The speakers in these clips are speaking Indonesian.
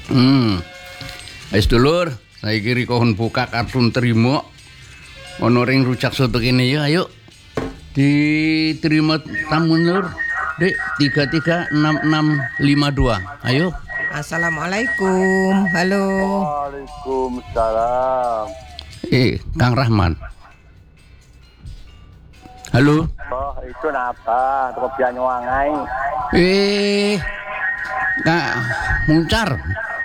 Wis dulur, saiki rikon buka kartun trimo. Ono ring rujak soto kene ya, ayo. Diterima tamu Nur. Dek 336652. Ayo. Assalamualaikum. Halo. Waalaikumsalam. Kang Rahman. Halo. Oh, itu napa? Toko Pianyuangai. Kak Muncar.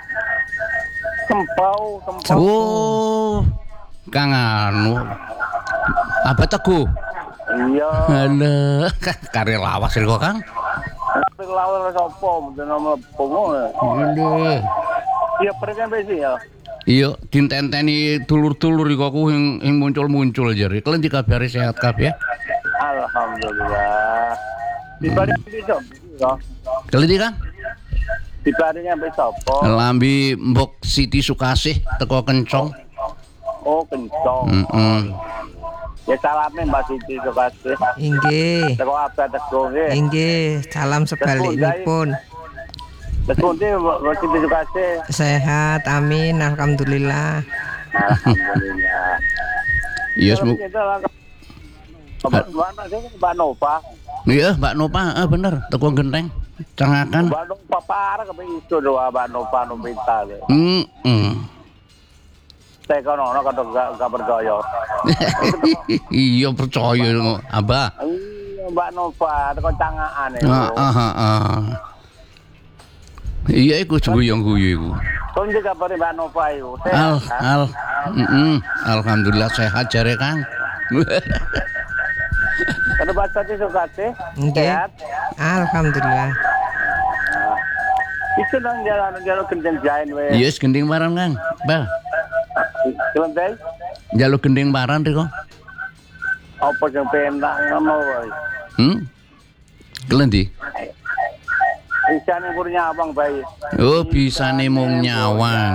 Sempau. Oh. Kang anu. Apa teguh? Iya. Halo. Kare lawas kok, Kang. Tapi lawan sapa? Mboten mlebu. Ngene. Iya, perken besi ya. Iya, ditenteni dulur-dulur iku aku yang muncul-muncul jare. Kalian dikabari sehat kabeh ya? Alhamdulillah. Dibari besok. Kalian Kang? Dibarinya besok. Lambi Mbok Siti Sukasih teko Kencong. Oh, kencong. Ya salame Mbak Siti Sukasih. Inggih. Teko apa teko nggih. Inggih, salam sebalikipun. Teko ndi Mbak Siti Sukasih. Sehat, amin, alhamdulillah. Alhamdulillah. Iya, Mbak Nova. Iya, Mbak Nova, bener, teko Genteng. Cangakan. Mbak Nova parah ke iso doa Mbak Nova Novita. Saya kono gak percaya. Iya percaya kok, Abah. Iya Mbak Nova, teko cangaan iku. Iya iku guyong-guyu iku. Kon iki kabare Mbak Nova iku. Alhamdulillah sehat jare Kang. Kada baca Siti Sukasih. Nggih. Sehat. Alhamdulillah. Iku nang jalan gendeng jain we. Yes, gending barang Kang. Bal. Kelentai. Jaluk gending barang riko. Apa sing penak ngono wae. Kelendi? Isane kurnya abang bayi. Oh, bisane mung nyawang.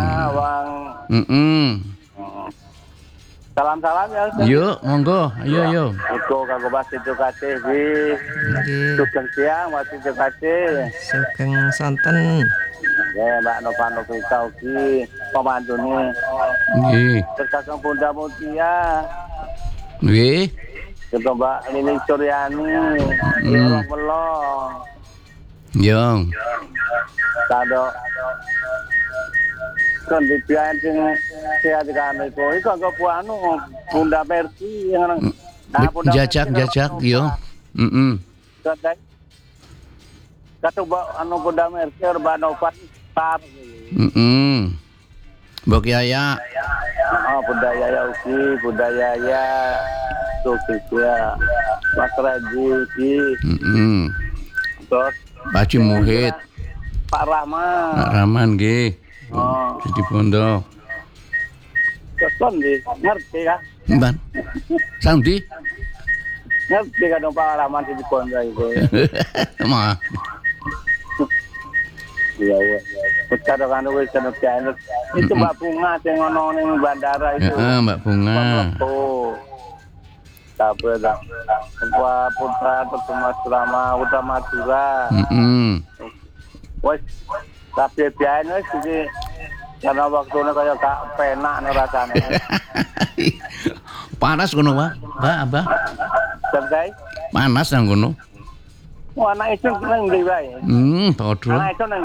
Salam-salam ya. Yuk, monggo. Ayo. Iku kanggo Mbak Siti Sukasih iki. Nggih. Sugeng siang Mbak Siti Sukasih. Sugeng sonten. Ya Mbak Nova Novita ugi pemantune. Nggih. Terkagum Bunda Mutia. Nggih. Ketua Mbak Nini Suryani. Ya Allah. Yo. Kado kondisian sing sehat kan iku anggo anu Bunda Mercy yang Jajak yo. Kata anu Bunda Mercy Mbak Nova Star. Mbok Yaya. Bunda Yaya ugi, Bunda Yaya sukses ya. Mas Raji ugi. Terus Pak Muhid. Pak Rahman. Pak Rahman nggih. Di Pondok. Keton ngerti ya? Mbak. Sandi? Ngerti kan Pak Rahman di Pondok itu. Mah. Iya. Sekarang kan wis seneng. Itu Mbak Bunga sing ono ning bandara itu. Heeh, Mbak Bunga. Tapi Pak Putra Pertama Selama Utama Madura. Wes tapi biyen wis iki karena waktune kaya gak penak nek rasane. Panas ngono, Pak. Abah. Sampai Panas nang ngono. anak itu nang ndi wae. Padha. Anak itu